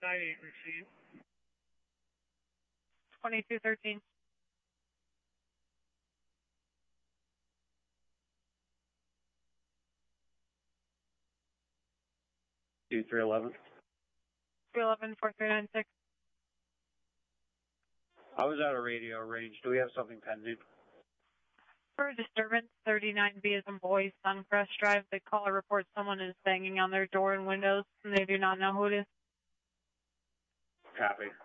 side 8 received. 2213. 2311. 311 4396. I was out of radio range. Do we have something pending? For a disturbance, 39B is in boys, Suncrest Drive. The caller reports someone is banging on their door and windows, and they do not know who it is. Copy.